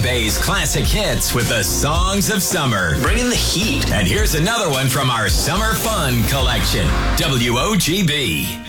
Bay's classic hits with the songs of summer. Bring in the heat. And here's another one from our Summer Fun collection. WOGB.